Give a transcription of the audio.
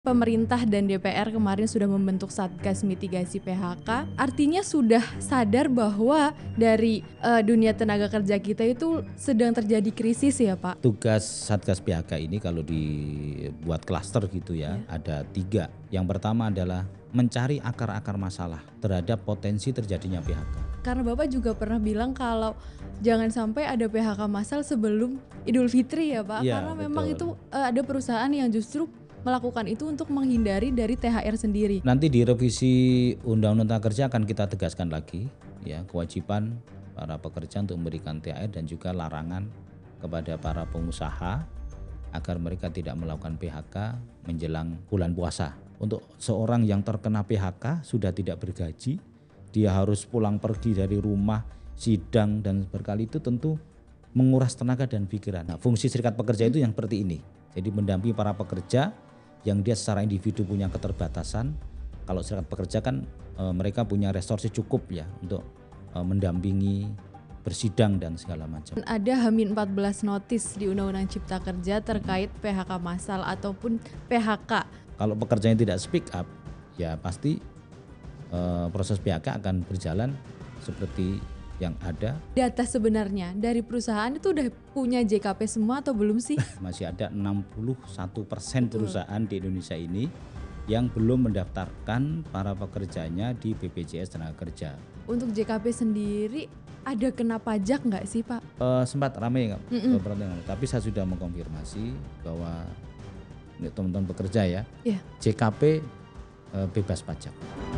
pemerintah dan DPR kemarin sudah membentuk Satgas Mitigasi PHK, artinya sudah sadar bahwa dari dunia tenaga kerja kita itu sedang terjadi krisis ya Pak? Tugas Satgas PHK ini kalau dibuat klaster gitu ya, ada 3. Yang pertama adalah mencari akar-akar masalah terhadap potensi terjadinya PHK. Karena Bapak juga pernah bilang kalau jangan sampai ada PHK massal sebelum Idul Fitri ya Pak, Ya, karena memang betul. itu ada perusahaan yang justru melakukan itu untuk menghindari dari THR sendiri. Nanti di revisi Undang-Undang Tenaga Kerja akan kita tegaskan lagi ya, kewajiban para pekerja untuk memberikan THR dan juga larangan kepada para pengusaha agar mereka tidak melakukan PHK menjelang bulan puasa. Untuk seorang yang terkena PHK sudah tidak bergaji, dia harus pulang pergi dari rumah, sidang dan berkali itu tentu menguras tenaga dan pikiran. Nah, fungsi serikat pekerja itu yang seperti ini. Jadi mendampingi para pekerja yang dia secara individu punya keterbatasan. Kalau serikat pekerja kan mereka punya resource cukup ya untuk mendampingi, bersidang dan segala macam. Ada H-14 notis di Undang-Undang Cipta Kerja terkait PHK massal ataupun PHK. Kalau pekerjanya tidak speak up, ya pasti proses PHK akan berjalan seperti yang ada. Data sebenarnya dari perusahaan itu udah punya JKP semua atau belum sih? Masih ada 61% perusahaan di Indonesia ini yang belum mendaftarkan para pekerjanya di BPJS Tenaga Kerja. Untuk JKP sendiri ada kena pajak nggak sih Pak? Sempat ramai beberapa tahun lalu, tapi saya sudah mengkonfirmasi bahwa untuk teman-teman pekerja ya, Iya. JKP bebas pajak.